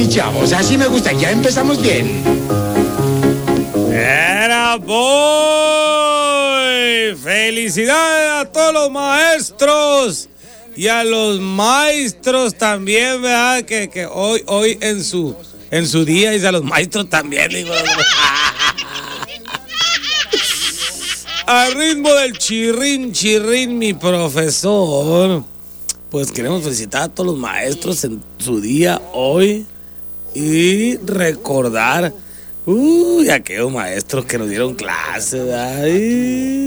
iniciamos. Así me gusta. Ya empezamos bien. Era boy. Felicidades a todos los maestros y a los maestros también, ¿verdad? Que hoy en su día, y a los maestros también, digo. Al ritmo del chirrín, chirrín, mi profesor. Pues queremos felicitar a todos los maestros en su día hoy y recordar aquellos maestros que nos dieron clases.